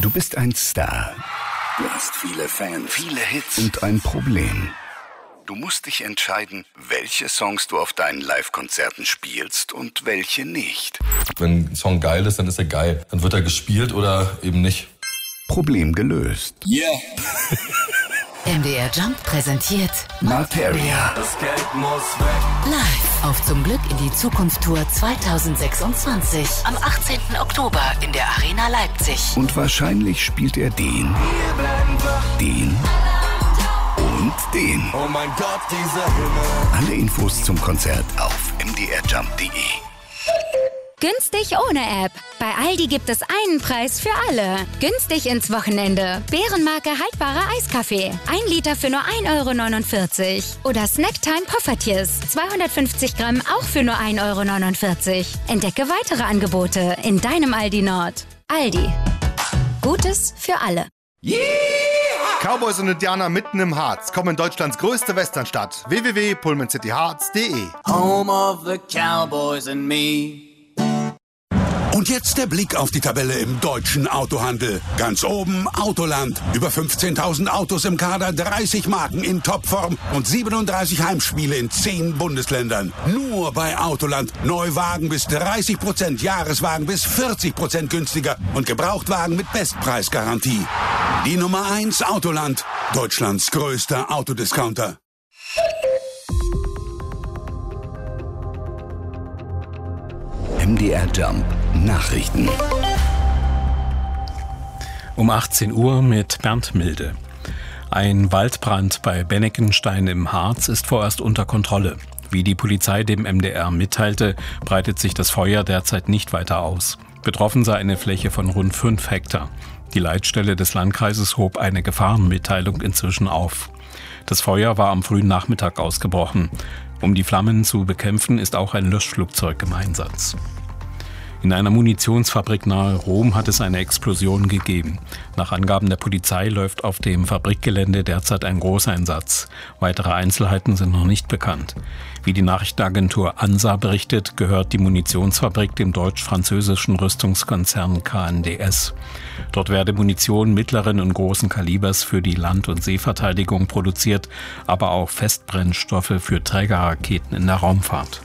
Du bist ein Star. Du hast viele Fans, viele Hits und ein Problem. Du musst dich entscheiden, welche Songs du auf deinen Live-Konzerten spielst und welche nicht. Wenn ein Song geil ist, dann ist er geil. Dann wird er gespielt oder eben nicht. Problem gelöst. Yeah. MDR Jump präsentiert Materia. Das Geld muss weg. Live auf Zum Glück in die Zukunft Tour 2026 am 18. Oktober in der Arena Leipzig. Und wahrscheinlich spielt er den und den. Oh mein Gott, dieser Himmel. Alle Infos zum Konzert auf mdrjump.de. Günstig ohne App. Bei Aldi gibt es einen Preis für alle. Günstig ins Wochenende. Bärenmarke haltbarer Eiskaffee. 1 Liter für nur 1,49 €. Oder Snacktime Poffertjes. 250 Gramm auch für nur 1,49 €. Entdecke weitere Angebote in deinem Aldi Nord. Aldi. Gutes für alle. Yeah! Cowboys und Indianer mitten im Harz kommen in Deutschlands größte Westernstadt. www.pullmancityharz.de. Home of the Cowboys and me. Und jetzt der Blick auf die Tabelle im deutschen Autohandel. Ganz oben Autoland. Über 15.000 Autos im Kader, 30 Marken in Topform und 37 Heimspiele in 10 Bundesländern. Nur bei Autoland. Neuwagen bis 30%, Jahreswagen bis 40% günstiger und Gebrauchtwagen mit Bestpreisgarantie. Die Nummer 1 Autoland. Deutschlands größter Autodiscounter. MDR Jump Nachrichten. Um 18 Uhr mit Bernd Milde. Ein Waldbrand bei Benneckenstein im Harz ist vorerst unter Kontrolle. Wie die Polizei dem MDR mitteilte, breitet sich das Feuer derzeit nicht weiter aus. Betroffen sei eine Fläche von rund 5 Hektar. Die Leitstelle des Landkreises hob eine Gefahrenmitteilung inzwischen auf. Das Feuer war am frühen Nachmittag ausgebrochen. Um die Flammen zu bekämpfen, ist auch ein Löschflugzeug im Einsatz. In einer Munitionsfabrik nahe Rom hat es eine Explosion gegeben. Nach Angaben der Polizei läuft auf dem Fabrikgelände derzeit ein Großeinsatz. Weitere Einzelheiten sind noch nicht bekannt. Wie die Nachrichtenagentur ANSA berichtet, gehört die Munitionsfabrik dem deutsch-französischen Rüstungskonzern KNDS. Dort werde Munition mittleren und großen Kalibers für die Land- und Seeverteidigung produziert, aber auch Festbrennstoffe für Trägerraketen in der Raumfahrt.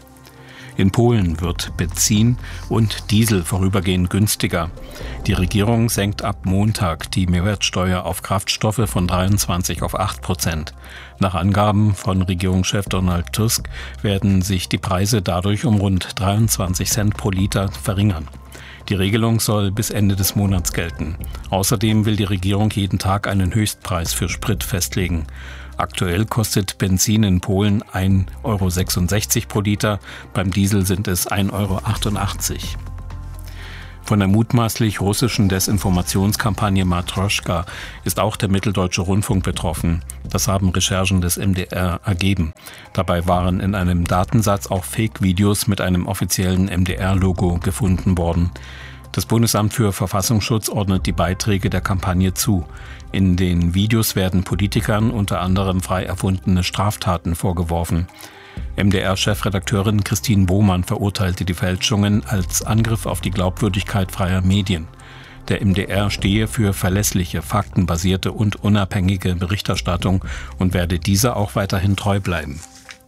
In Polen wird Benzin und Diesel vorübergehend günstiger. Die Regierung senkt ab Montag die Mehrwertsteuer auf Kraftstoffe von 23 auf 8%. Nach Angaben von Regierungschef Donald Tusk werden sich die Preise dadurch um rund 23 Cent pro Liter verringern. Die Regelung soll bis Ende des Monats gelten. Außerdem will die Regierung jeden Tag einen Höchstpreis für Sprit festlegen. Aktuell kostet Benzin in Polen 1,66 € pro Liter, beim Diesel sind es 1,88 €. Von der mutmaßlich russischen Desinformationskampagne Matroschka ist auch der Mitteldeutsche Rundfunk betroffen. Das haben Recherchen des MDR ergeben. Dabei waren in einem Datensatz auch Fake-Videos mit einem offiziellen MDR-Logo gefunden worden. Das Bundesamt für Verfassungsschutz ordnet die Beiträge der Kampagne zu. In den Videos werden Politikern unter anderem frei erfundene Straftaten vorgeworfen. MDR-Chefredakteurin Christine Bohmann verurteilte die Fälschungen als Angriff auf die Glaubwürdigkeit freier Medien. Der MDR stehe für verlässliche, faktenbasierte und unabhängige Berichterstattung und werde dieser auch weiterhin treu bleiben.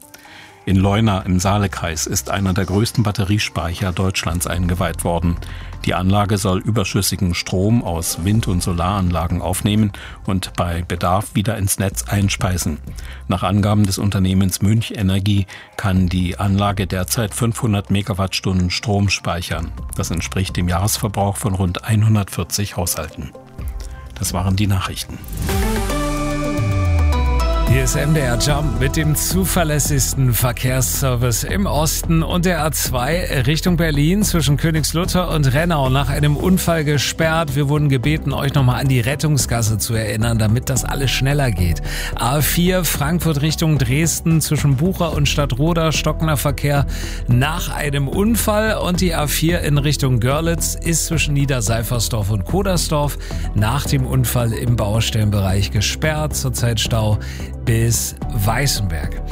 In Leuna im Saalekreis ist einer der größten Batteriespeicher Deutschlands eingeweiht worden. Die Anlage soll überschüssigen Strom aus Wind- und Solaranlagen aufnehmen und bei Bedarf wieder ins Netz einspeisen. Nach Angaben des Unternehmens Münch Energie kann die Anlage derzeit 500 Megawattstunden Strom speichern. Das entspricht dem Jahresverbrauch von rund 140 Haushalten. Das waren die Nachrichten. Hier ist MDR Jump mit dem zuverlässigsten Verkehrsservice im Osten und der A2 Richtung Berlin zwischen Königslutter und Rennau nach einem Unfall gesperrt. Wir wurden gebeten, euch nochmal an die Rettungsgasse zu erinnern, damit das alles schneller geht. A4 Frankfurt Richtung Dresden zwischen Bucha und Stadtroda stockender Verkehr nach einem Unfall und die A4 in Richtung Görlitz ist zwischen Niederseifersdorf und Kodersdorf nach dem Unfall im Baustellenbereich gesperrt. Zurzeit Stau bis Weißenberg.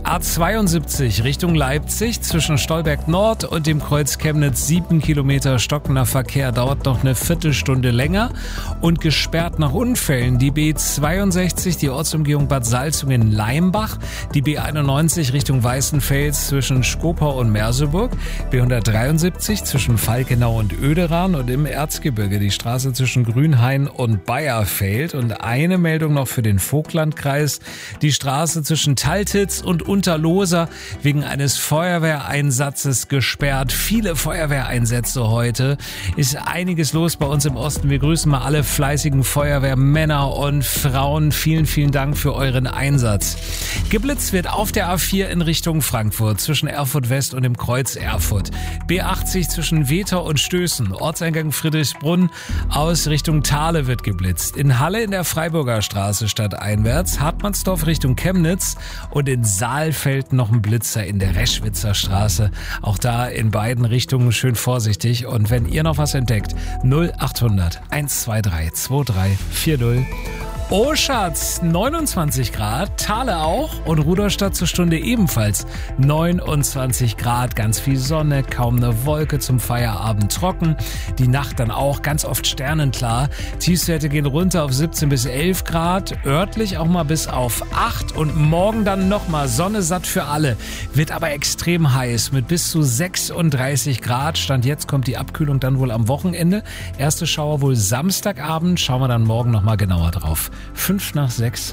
A72 Richtung Leipzig zwischen Stolberg Nord und dem Kreuz Chemnitz 7 Kilometer stockender Verkehr, dauert noch eine Viertelstunde länger und gesperrt nach Unfällen die B62, die Ortsumgehung Bad Salzungen-Leimbach, die B91 Richtung Weißenfels zwischen Skopau und Merseburg, B173 zwischen Falkenau und Oederan und im Erzgebirge die Straße zwischen Grünhain und Bayerfeld und eine Meldung noch für den Vogtlandkreis, die Straße zwischen Taltitz und Unterloser wegen eines Feuerwehreinsatzes gesperrt. Viele Feuerwehreinsätze heute. Ist einiges los bei uns im Osten. Wir grüßen mal alle fleißigen Feuerwehrmänner und Frauen. Vielen, vielen Dank für euren Einsatz. Geblitzt wird auf der A4 in Richtung Frankfurt zwischen Erfurt West und dem Kreuz Erfurt. B80 zwischen Weter und Stößen. Ortseingang Friedrichsbrunn aus Richtung Thale wird geblitzt. In Halle in der Freiburger Straße stadteinwärts. Hartmannsdorf Richtung Chemnitz und in Saalfeld noch ein Blitzer in der Reschwitzer Straße. Auch da in beiden Richtungen schön vorsichtig. Und wenn ihr noch was entdeckt, 0800 123 2340. Oh Schatz, 29 Grad, Thale auch und Rudolstadt zur Stunde ebenfalls 29 Grad, ganz viel Sonne, kaum eine Wolke, zum Feierabend trocken, die Nacht dann auch ganz oft sternenklar, Tiefstwerte gehen runter auf 17 bis 11 Grad, örtlich auch mal bis auf 8 und morgen dann nochmal Sonne satt für alle, wird aber extrem heiß mit bis zu 36 Grad, Stand jetzt kommt die Abkühlung dann wohl am Wochenende, erste Schauer wohl Samstagabend, schauen wir dann morgen nochmal genauer drauf. 5 nach 6.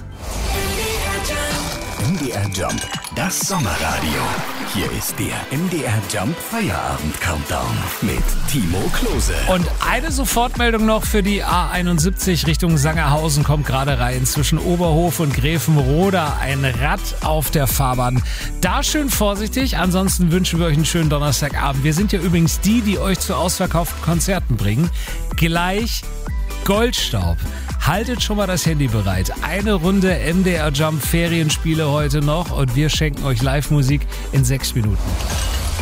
MDR Jump, das Sommerradio. Hier ist der MDR Jump Feierabend Countdown mit Timo Klose. Und eine Sofortmeldung noch für die A71 Richtung Sangerhausen kommt gerade rein. Zwischen Oberhof und Gräfenrode ein Rad auf der Fahrbahn. Da schön vorsichtig. Ansonsten wünschen wir euch einen schönen Donnerstagabend. Wir sind ja übrigens die euch zu ausverkauften Konzerten bringen. Gleich Goldstaub. Haltet schon mal das Handy bereit. Eine Runde MDR Jump Ferienspiele heute noch und wir schenken euch Live-Musik in 6 Minuten.